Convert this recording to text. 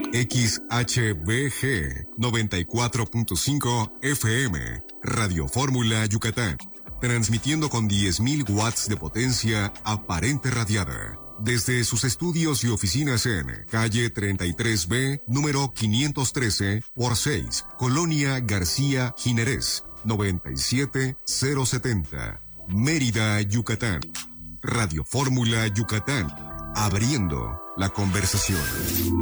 XHBG 94.5 FM, Radio Fórmula Yucatán, transmitiendo con 10.000 watts de potencia aparente radiada. Desde sus estudios y oficinas en calle 33B, número 513 por 6, Colonia García Ginerés, 97070, Mérida, Yucatán. Radio Fórmula Yucatán, abriendo la conversación.